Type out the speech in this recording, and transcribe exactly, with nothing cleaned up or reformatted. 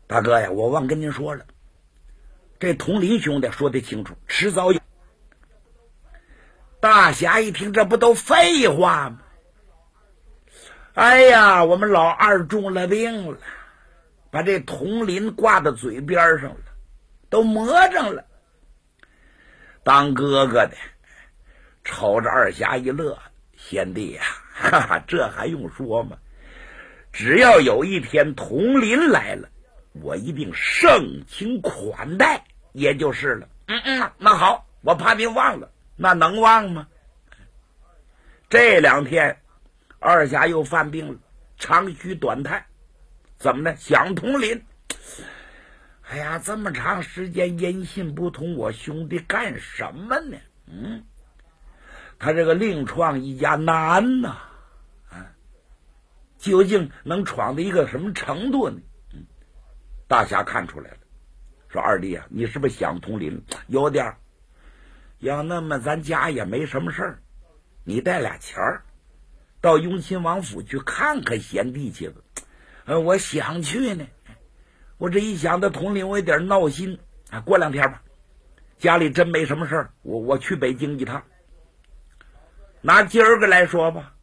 大哥呀，我忘跟您说了，这佟林兄弟说的清楚，迟早有。大侠一听，这不都废话吗？哎呀，我们老二中了病了，把这佟林挂到嘴边上了，都魔怔了。当哥哥的瞅着二侠一乐，贤弟呀、啊，哈哈，这还用说吗？只要有一天佟林来了，我一定盛情款待，也就是了。嗯嗯，那好，我怕您忘了，那能忘吗？这两天二侠又犯病了，长吁短叹，怎么呢？想佟林。哎呀，这么长时间音信不通，我兄弟干什么呢？嗯，他这个另创一家难呐、啊，究竟能闯到一个什么程度呢？嗯，大侠看出来了，说二弟啊，你是不是想佟林？有点儿。要那么咱家也没什么事儿，你带俩钱儿到雍亲王府去看看贤弟去吧。呃，我想去呢，我这一想到佟林，我有点闹心啊。过两天吧，家里真没什么事儿，我我去北京一趟。拿今儿个来说吧，